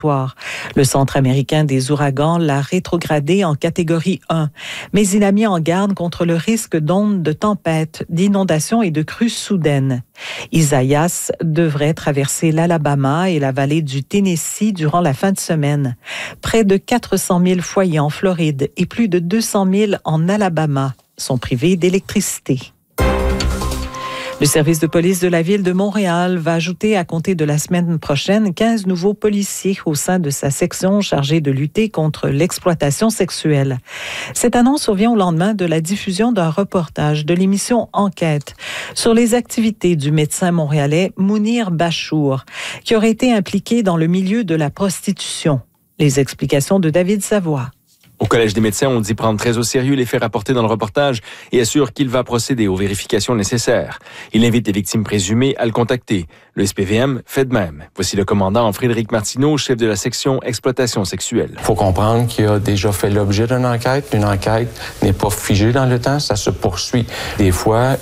Le Centre américain des ouragans l'a rétrogradé en catégorie 1, mais il a mis en garde contre le risque d'ondes de tempête, d'inondations et de crues soudaines. Isaias devrait traverser l'Alabama et la vallée du Tennessee durant la fin de semaine. Près de 400 000 foyers en Floride et plus de 200 000 en Alabama sont privés d'électricité. Le service de police de la ville de Montréal va ajouter à compter de la semaine prochaine 15 nouveaux policiers au sein de sa section chargée de lutter contre l'exploitation sexuelle. Cette annonce survient au lendemain de la diffusion d'un reportage de l'émission Enquête sur les activités du médecin montréalais Mounir Bachour, qui aurait été impliqué dans le milieu de la prostitution. Les explications de David Savoie. Au Collège des médecins, on dit prendre très au sérieux les faits rapportés dans le reportage et assure qu'il va procéder aux vérifications nécessaires. Il invite les victimes présumées à le contacter. Le SPVM fait de même. Voici le commandant Frédéric Martineau, chef de la section exploitation sexuelle. Il faut comprendre qu'il a déjà fait l'objet d'une enquête. Une enquête n'est pas figée dans le temps, ça se poursuit. Des fois,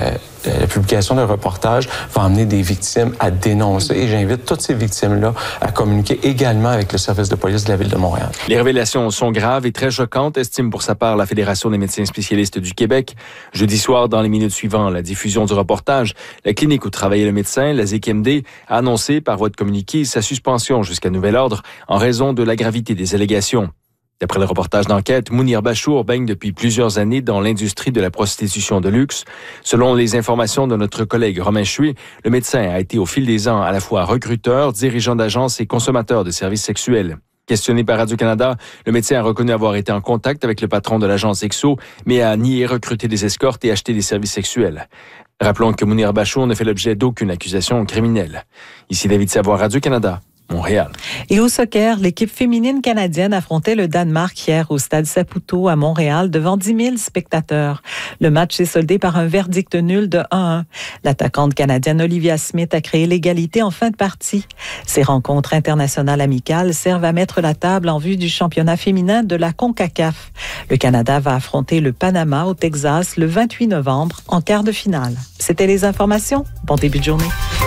la publication d'un reportage va amener des victimes à dénoncer et j'invite toutes ces victimes-là à communiquer également avec le service de police de la Ville de Montréal. Les révélations sont graves et très choquantes, estime pour sa part la Fédération des médecins spécialistes du Québec. Jeudi soir, dans les minutes suivant la diffusion du reportage, la clinique où travaillait le médecin, la ZQMD, a annoncé par voie de communiqué sa suspension jusqu'à nouvel ordre en raison de la gravité des allégations. D'après le reportage d'enquête, Mounir Bachour baigne depuis plusieurs années dans l'industrie de la prostitution de luxe. Selon les informations de notre collègue Romain Chué, le médecin a été au fil des ans à la fois recruteur, dirigeant d'agence et consommateur de services sexuels. Questionné par Radio-Canada, le médecin a reconnu avoir été en contact avec le patron de l'agence Exo, mais a nié recruter des escortes et acheter des services sexuels. Rappelons que Mounir Bachour ne fait l'objet d'aucune accusation criminelle. Ici David Savoie, Radio-Canada. Montréal. Et au soccer, l'équipe féminine canadienne affrontait le Danemark hier au stade Saputo à Montréal devant 10 000 spectateurs. Le match s'est soldé par un verdict nul de 1-1. L'attaquante canadienne Olivia Smith a créé l'égalité en fin de partie. Ces rencontres internationales amicales servent à mettre la table en vue du championnat féminin de la CONCACAF. Le Canada va affronter le Panama au Texas le 28 novembre en quart de finale. C'était les informations. Bon début de journée.